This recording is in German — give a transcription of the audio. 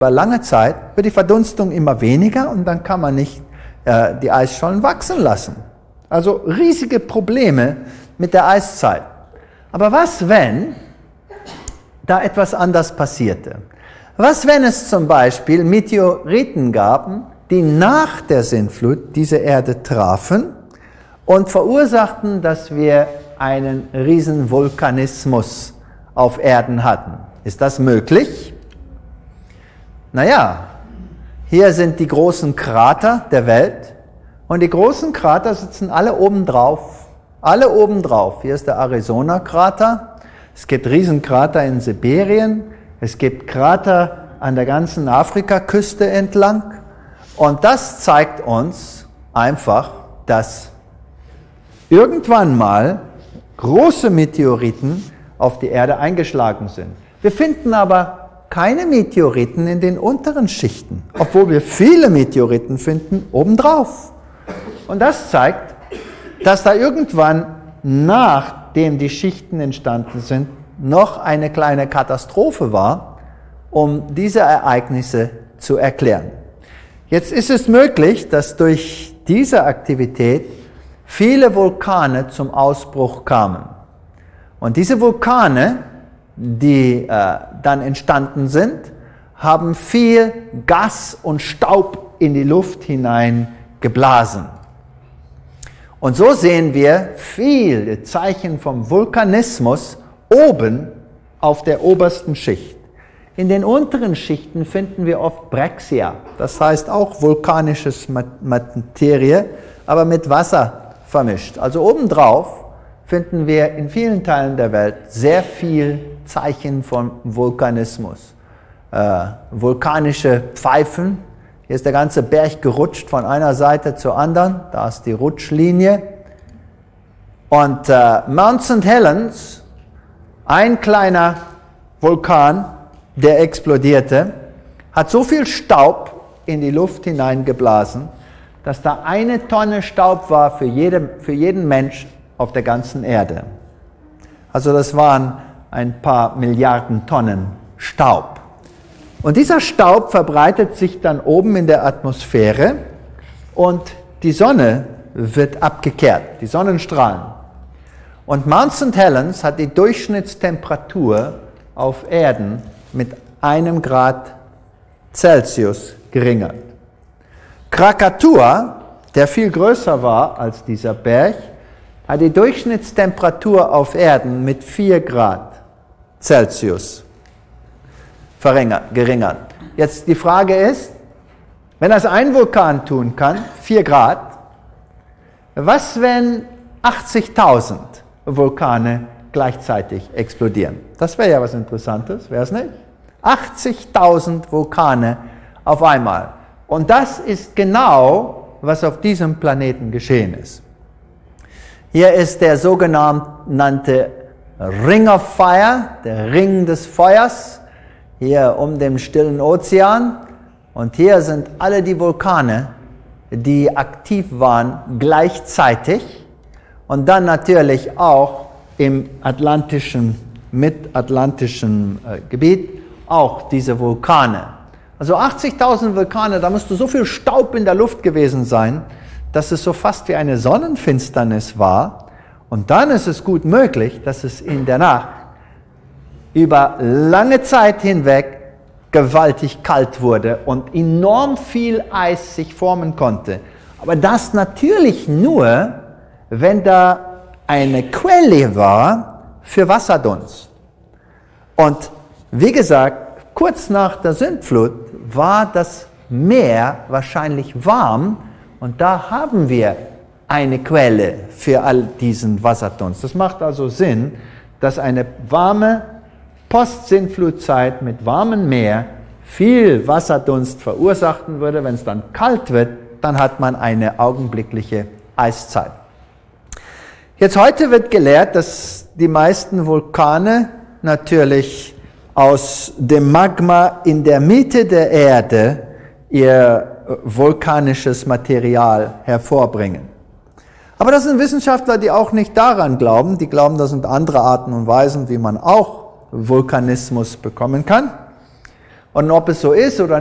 Über lange Zeit wird die Verdunstung immer weniger und dann kann man nicht die Eisschollen wachsen lassen. Also riesige Probleme mit der Eiszeit. Aber was, wenn da etwas anders passierte? Was, wenn es zum Beispiel Meteoriten gab, die nach der Sintflut diese Erde trafen und verursachten, dass wir einen riesen Vulkanismus auf Erden hatten? Ist das möglich? Naja, hier sind die großen Krater der Welt und die großen Krater sitzen alle oben drauf. Alle oben drauf. Hier ist der Arizona-Krater. Es gibt Riesenkrater in Sibirien. Es gibt Krater an der ganzen Afrikaküste entlang. Und das zeigt uns einfach, dass irgendwann mal große Meteoriten auf die Erde eingeschlagen sind. Wir finden aber keine Meteoriten in den unteren Schichten, obwohl wir viele Meteoriten finden obendrauf. Und das zeigt, dass da irgendwann, nachdem die Schichten entstanden sind, noch eine kleine Katastrophe war, um diese Ereignisse zu erklären. Jetzt ist es möglich, dass durch diese Aktivität viele Vulkane zum Ausbruch kamen. Und diese Vulkane, die dann entstanden sind, haben viel Gas und Staub in die Luft hinein geblasen. Und so sehen wir viele Zeichen vom Vulkanismus oben auf der obersten Schicht. In den unteren Schichten finden wir oft Brexia, das heißt auch vulkanisches Materie, aber mit Wasser vermischt. Also obendrauf finden wir in vielen Teilen der Welt sehr viel Zeichen von Vulkanismus. Vulkanische Pfeifen. Hier ist der ganze Berg gerutscht von einer Seite zur anderen. Da ist die Rutschlinie. Und Mount St. Helens, ein kleiner Vulkan, der explodierte, hat so viel Staub in die Luft hineingeblasen, dass da 1 Tonne Staub war für jeden Mensch auf der ganzen Erde. Also das waren ein paar Milliarden Tonnen Staub. Und dieser Staub verbreitet sich dann oben in der Atmosphäre und die Sonne wird abgekehrt, die Sonnenstrahlen. Und Mount St. Helens hat die Durchschnittstemperatur auf Erden mit 1 Grad Celsius geringert. Krakatoa, der viel größer war als dieser Berg, hat die Durchschnittstemperatur auf Erden mit 4 Grad Celsius geringert. Jetzt die Frage ist, wenn das ein Vulkan tun kann, 4 Grad, was wenn 80.000 Vulkane gleichzeitig explodieren? Das wäre ja was Interessantes, wäre es nicht? 80.000 Vulkane auf einmal. Und das ist genau, was auf diesem Planeten geschehen ist. Hier ist der sogenannte Ring of Fire, der Ring des Feuers, hier um den Stillen Ozean. Und hier sind alle die Vulkane, die aktiv waren, gleichzeitig. Und dann natürlich auch im mitatlantischen Gebiet auch diese Vulkane. Also 80.000 Vulkane, da müsste so viel Staub in der Luft gewesen sein, dass es so fast wie eine Sonnenfinsternis war. Und dann ist es gut möglich, dass es in der Nacht über lange Zeit hinweg gewaltig kalt wurde und enorm viel Eis sich formen konnte. Aber das natürlich nur, wenn da eine Quelle war für Wasserdunst. Und wie gesagt, kurz nach der Sintflut war das Meer wahrscheinlich warm und da haben wir eine Quelle für all diesen Wasserdunst. Das macht also Sinn, dass eine warme Post-Sintflutzeit mit warmem Meer viel Wasserdunst verursachen würde. Wenn es dann kalt wird, dann hat man eine augenblickliche Eiszeit. Jetzt heute wird gelehrt, dass die meisten Vulkane natürlich aus dem Magma in der Mitte der Erde ihr vulkanisches Material hervorbringen. Aber das sind Wissenschaftler, die auch nicht daran glauben. Die glauben, das sind andere Arten und Weisen, wie man auch Vulkanismus bekommen kann. Und ob es so ist oder